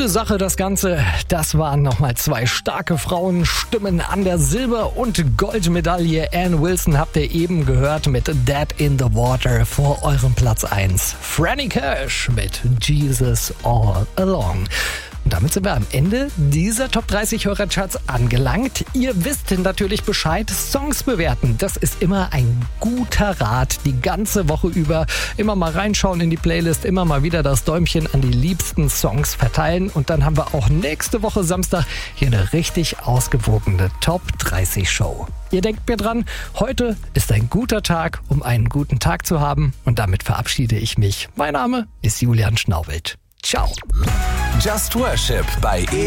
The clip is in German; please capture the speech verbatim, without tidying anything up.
Runde Sache das Ganze. Das waren nochmal zwei starke Frauenstimmen an der Silber- und Goldmedaille. Ann Wilson habt ihr eben gehört mit Dead in the Water vor eurem Platz eins. Franny Cash mit Jesus All Along. Und damit sind wir am Ende dieser Top dreißig Hörercharts angelangt. Ihr wisst natürlich Bescheid, Songs bewerten, das ist immer ein guter Rat, die ganze Woche über. Immer mal reinschauen in die Playlist, immer mal wieder das Däumchen an die liebsten Songs verteilen. Und dann haben wir auch nächste Woche Samstag hier eine richtig ausgewogene Top dreißig Show. Ihr denkt mir dran, heute ist ein guter Tag, um einen guten Tag zu haben. Und damit verabschiede ich mich. Mein Name ist Julian Schnaubelt. Ciao. Just Worship bei